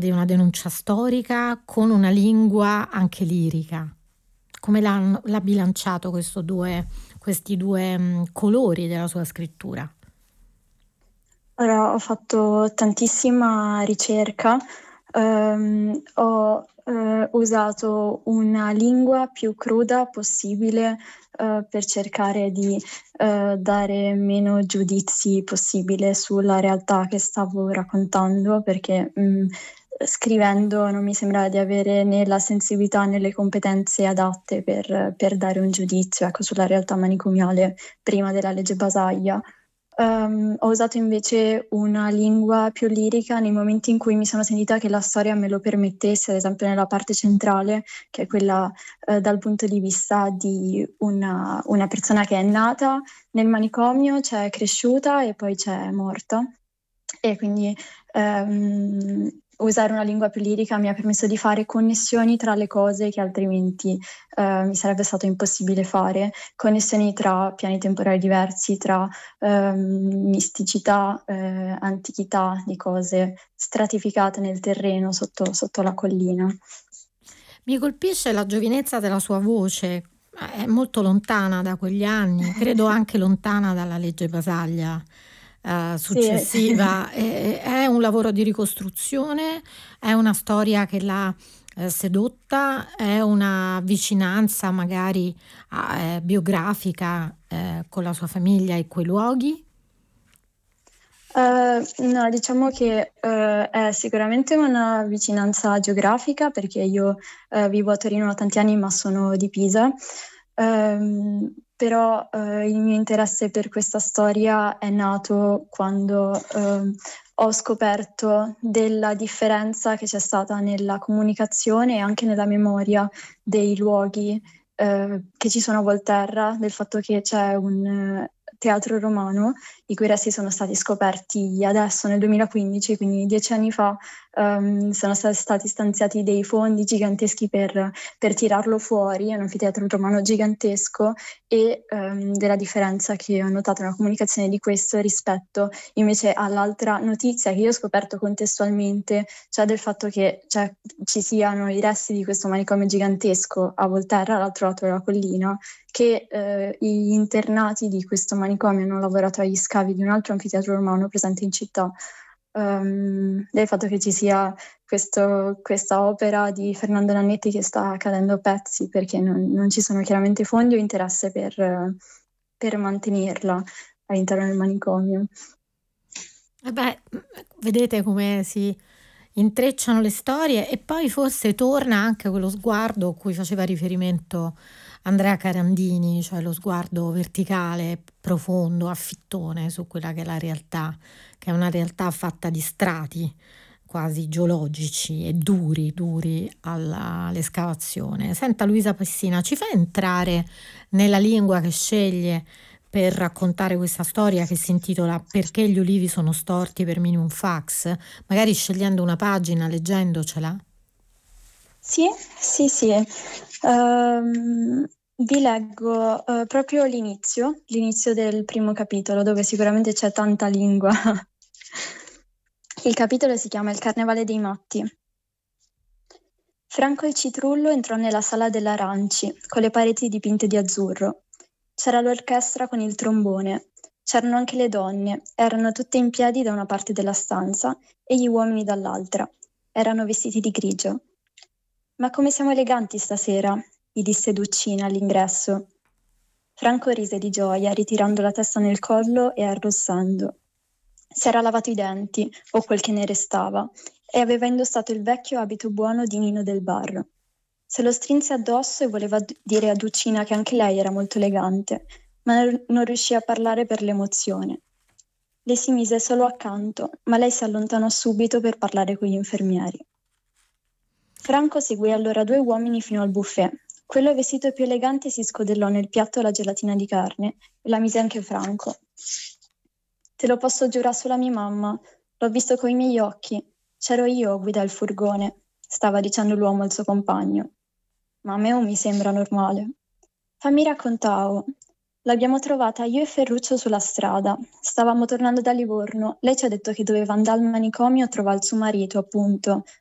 di una denuncia storica con una lingua anche lirica. Come l'ha bilanciato questi due colori della sua scrittura? Ora ho fatto tantissima ricerca, ho usato una lingua più cruda possibile per cercare di dare meno giudizi possibile sulla realtà che stavo raccontando, perché scrivendo non mi sembrava di avere né la sensibilità né le competenze adatte per dare un giudizio, ecco, sulla realtà manicomiale prima della legge Basaglia. Ho usato invece una lingua più lirica nei momenti in cui mi sono sentita che la storia me lo permettesse, ad esempio nella parte centrale, che è quella dal punto di vista di una persona che è nata nel manicomio, c'è cresciuta e poi c'è morta. E quindi usare una lingua più lirica mi ha permesso di fare connessioni tra le cose che altrimenti mi sarebbe stato impossibile fare, connessioni tra piani temporali diversi, tra misticità, antichità di cose stratificate nel terreno sotto la collina. Mi colpisce la giovinezza della sua voce, è molto lontana da quegli anni, credo anche lontana dalla legge Basaglia Sì, successiva. È un lavoro di ricostruzione, è una storia che l'ha sedotta, è una vicinanza magari biografica con la sua famiglia e quei luoghi. No, diciamo che è sicuramente una vicinanza geografica perché io vivo a Torino da tanti anni ma sono di Pisa. Però il mio interesse per questa storia è nato quando ho scoperto della differenza che c'è stata nella comunicazione e anche nella memoria dei luoghi che ci sono a Volterra, del fatto che c'è un teatro romano i cui resti sono stati scoperti adesso nel 2015, quindi 10 anni fa. Sono stati stanziati dei fondi giganteschi per tirarlo fuori, è un anfiteatro romano gigantesco, e della differenza che ho notato nella comunicazione di questo rispetto invece all'altra notizia che io ho scoperto contestualmente, cioè del fatto che ci siano i resti di questo manicomio gigantesco a Volterra, all'altro lato della collina, che gli internati di questo manicomio hanno lavorato agli scavi di un altro anfiteatro romano presente in città. Del fatto che ci sia questa opera di Fernando Nannetti che sta cadendo a pezzi perché non ci sono chiaramente fondi o interesse per mantenerla all'interno del manicomio. E beh, vedete come si intrecciano le storie e poi forse torna anche quello sguardo a cui faceva riferimento Andrea Carandini, cioè lo sguardo verticale, profondo, affittone su quella che è la realtà, che è una realtà fatta di strati quasi geologici e duri all'escavazione. Senta Luisa Pessina, ci fa entrare nella lingua che sceglie per raccontare questa storia che si intitola Perché gli ulivi sono storti per minimum fax, magari scegliendo una pagina, leggendocela? Sì, sì, sì. Vi leggo proprio l'inizio del primo capitolo, dove sicuramente c'è tanta lingua. Il capitolo si chiama Il Carnevale dei Matti. Franco il Citrullo entrò nella sala dell'Aranci, con le pareti dipinte di azzurro. C'era l'orchestra con il trombone. C'erano anche le donne, erano tutte in piedi da una parte della stanza e gli uomini dall'altra. Erano vestiti di grigio. Ma come siamo eleganti stasera, gli disse Duccina all'ingresso. Franco rise di gioia, ritirando la testa nel collo e arrossando. Si era lavato i denti, o quel che ne restava, e aveva indossato il vecchio abito buono di Nino del Bar. Se lo strinse addosso e voleva dire a Duccina che anche lei era molto elegante, ma non riuscì a parlare per l'emozione. Le si mise solo accanto, ma lei si allontanò subito per parlare con gli infermieri. Franco seguì allora due uomini fino al buffet. Quello vestito più elegante si scodellò nel piatto la gelatina di carne e la mise anche Franco. Te lo posso giurare sulla mia mamma, l'ho visto coi miei occhi. C'ero io a guidare il furgone, stava dicendo l'uomo al suo compagno. Ma a me non mi sembra normale. Fammi raccontare. L'abbiamo trovata io e Ferruccio sulla strada. Stavamo tornando da Livorno. Lei ci ha detto che doveva andare al manicomio a trovare il suo marito, appunto.